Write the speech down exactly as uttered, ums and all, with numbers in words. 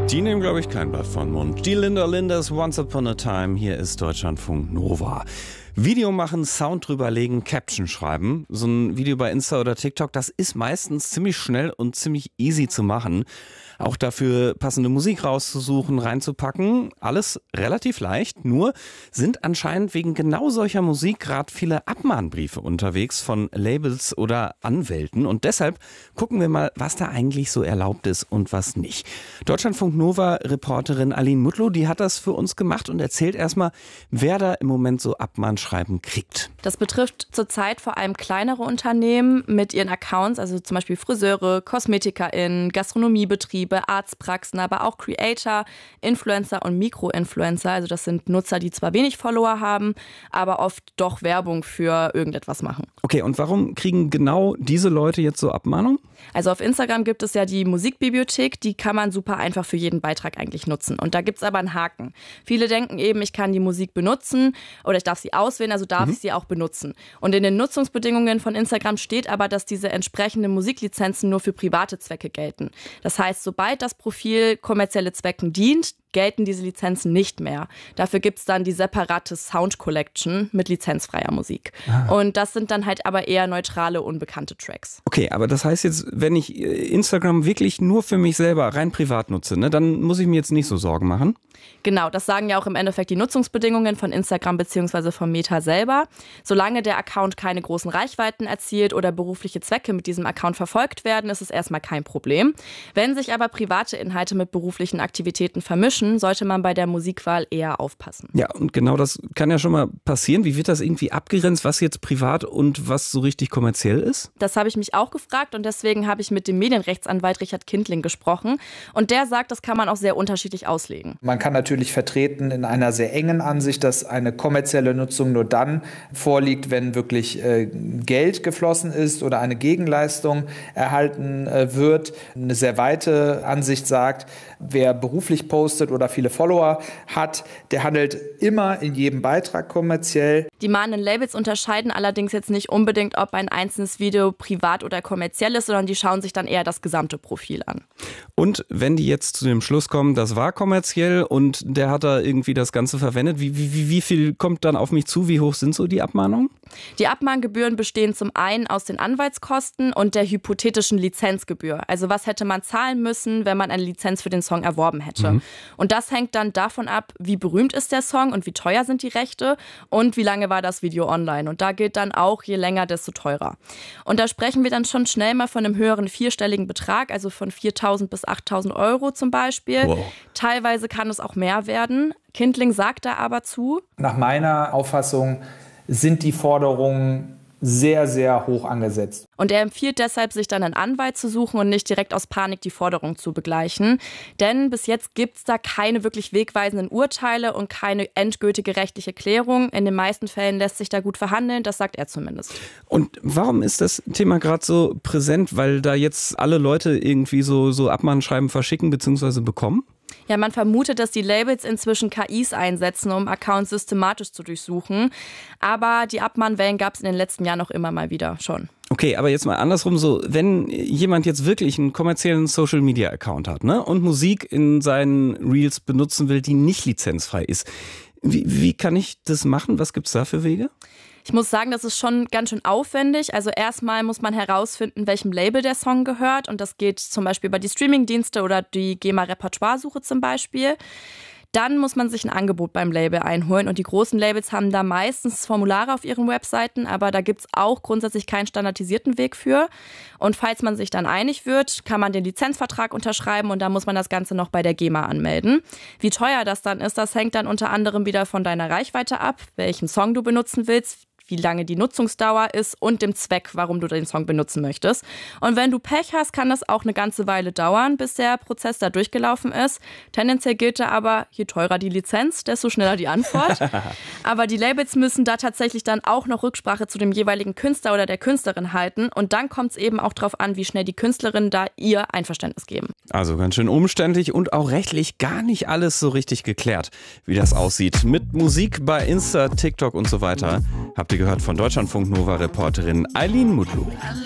Die nehmen, glaube ich, kein Blatt von Mund. Die Linda Linders Once Upon a Time. Hier ist Deutschlandfunk Nova. Video machen, Sound drüberlegen, Caption schreiben. So ein Video bei Insta oder TikTok, das ist meistens ziemlich schnell und ziemlich easy zu machen. Auch dafür passende Musik rauszusuchen, reinzupacken. Alles relativ leicht. Nur sind anscheinend wegen genau solcher Musik gerade viele Abmahnbriefe unterwegs von Labels oder Anwälten. Und deshalb gucken wir mal, was da eigentlich so erlaubt ist und was nicht. Deutschlandfunk Nova-Reporterin Aline Mutlu, die hat das für uns gemacht und erzählt erstmal, wer da im Moment so Abmahnschreiben kriegt. Das betrifft zurzeit vor allem kleinere Unternehmen mit ihren Accounts, also zum Beispiel Friseure, KosmetikerInnen, Gastronomiebetriebe, Arztpraxen, aber auch Creator, Influencer und Mikroinfluencer. Also das sind Nutzer, die zwar wenig Follower haben, aber oft doch Werbung für irgendetwas machen. Okay, und warum kriegen genau diese Leute jetzt so Abmahnung? Also auf Instagram gibt es ja die Musikbibliothek, die kann man super einfach für jeden Beitrag eigentlich nutzen. Und da gibt es aber einen Haken. Viele denken eben, ich kann die Musik benutzen oder ich darf sie auswählen, also darf mhm. ich sie auch benutzen. Und in den Nutzungsbedingungen von Instagram steht aber, dass diese entsprechenden Musiklizenzen nur für private Zwecke gelten. Das heißt, sobald das Profil kommerzielle Zwecken dient, gelten diese Lizenzen nicht mehr. Dafür gibt es dann die separate Sound Collection mit lizenzfreier Musik. Ah. Und das sind dann halt aber eher neutrale, unbekannte Tracks. Okay, aber das heißt jetzt, wenn ich Instagram wirklich nur für mich selber rein privat nutze, ne, dann muss ich mir jetzt nicht so Sorgen machen? Genau, das sagen ja auch im Endeffekt die Nutzungsbedingungen von Instagram bzw. von Meta selber. Solange der Account keine großen Reichweiten erzielt oder berufliche Zwecke mit diesem Account verfolgt werden, ist es erstmal kein Problem. Wenn sich aber private Inhalte mit beruflichen Aktivitäten vermischen, sollte man bei der Musikwahl eher aufpassen. Ja, und genau das kann ja schon mal passieren. Wie wird das irgendwie abgegrenzt, was jetzt privat und was so richtig kommerziell ist? Das habe ich mich auch gefragt und deswegen habe ich mit dem Medienrechtsanwalt Richard Kindling gesprochen. Und der sagt, das kann man auch sehr unterschiedlich auslegen. Man kann natürlich vertreten in einer sehr engen Ansicht, dass eine kommerzielle Nutzung nur dann vorliegt, wenn wirklich äh, Geld geflossen ist oder eine Gegenleistung erhalten äh, wird. Eine sehr weite Ansicht sagt, wer beruflich postet oder viele Follower hat, der handelt immer in jedem Beitrag kommerziell. Die mahnenden Labels unterscheiden allerdings jetzt nicht unbedingt, ob ein einzelnes Video privat oder kommerziell ist, sondern die schauen sich dann eher das gesamte Profil an. Und wenn die jetzt zu dem Schluss kommen, das war kommerziell und der hat da irgendwie das Ganze verwendet, wie, wie, wie viel kommt dann auf mich zu? Wie hoch sind so die Abmahnungen? Die Abmahngebühren bestehen zum einen aus den Anwaltskosten und der hypothetischen Lizenzgebühr. Also was hätte man zahlen müssen, wenn man eine Lizenz für den Song erworben hätte. Mhm. Und das hängt dann davon ab, wie berühmt ist der Song und wie teuer sind die Rechte und wie lange war das Video online. Und da gilt dann auch, je länger, desto teurer. Und da sprechen wir dann schon schnell mal von einem höheren vierstelligen Betrag, also von viertausend bis achttausend Euro zum Beispiel. Wow. Teilweise kann es auch mehr werden. Kindling sagt da aber zu: Nach meiner Auffassung sind die Forderungen sehr, sehr hoch angesetzt. Und er empfiehlt deshalb, sich dann einen Anwalt zu suchen und nicht direkt aus Panik die Forderung zu begleichen. Denn bis jetzt gibt es da keine wirklich wegweisenden Urteile und keine endgültige rechtliche Klärung. In den meisten Fällen lässt sich da gut verhandeln, das sagt er zumindest. Und warum ist das Thema gerade so präsent? Weil da jetzt alle Leute irgendwie so, so Abmahnschreiben verschicken bzw. bekommen? Ja, man vermutet, dass die Labels inzwischen K Is einsetzen, um Accounts systematisch zu durchsuchen. Aber die Abmahnwellen gab es in den letzten Jahren auch immer mal wieder schon. Okay, aber jetzt mal andersrum so, wenn jemand jetzt wirklich einen kommerziellen Social-Media-Account hat, ne, und Musik in seinen Reels benutzen will, die nicht lizenzfrei ist, wie, wie kann ich das machen? Was gibt's da für Wege? Ich muss sagen, das ist schon ganz schön aufwendig. Also erstmal muss man herausfinden, welchem Label der Song gehört. Und das geht zum Beispiel über die Streamingdienste oder die GEMA-Repertoire-Suche zum Beispiel. Dann muss man sich ein Angebot beim Label einholen. Und die großen Labels haben da meistens Formulare auf ihren Webseiten. Aber da gibt es auch grundsätzlich keinen standardisierten Weg für. Und falls man sich dann einig wird, kann man den Lizenzvertrag unterschreiben. Und dann muss man das Ganze noch bei der GEMA anmelden. Wie teuer das dann ist, das hängt dann unter anderem wieder von deiner Reichweite ab, welchen Song du benutzen willst, wie lange die Nutzungsdauer ist und dem Zweck, warum du den Song benutzen möchtest. Und wenn du Pech hast, kann das auch eine ganze Weile dauern, bis der Prozess da durchgelaufen ist. Tendenziell gilt da aber, je teurer die Lizenz, desto schneller die Antwort. Aber die Labels müssen da tatsächlich dann auch noch Rücksprache zu dem jeweiligen Künstler oder der Künstlerin halten. Und dann kommt es eben auch darauf an, wie schnell die Künstlerinnen da ihr Einverständnis geben. Also ganz schön umständlich und auch rechtlich gar nicht alles so richtig geklärt, wie das aussieht. Mit Musik bei Insta, TikTok und so weiter habt ihr gehört von Deutschlandfunk Nova Reporterin Aline Mutlu.